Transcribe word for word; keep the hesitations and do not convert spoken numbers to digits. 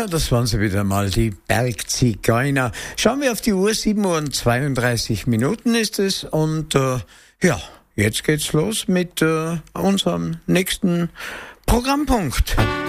das waren sie wieder mal, die Bergzigeuner. Schauen wir auf die Uhr, sieben Uhr und zweiunddreißig Minuten ist es. Und äh, ja, jetzt geht's los mit äh, unserem nächsten Programmpunkt.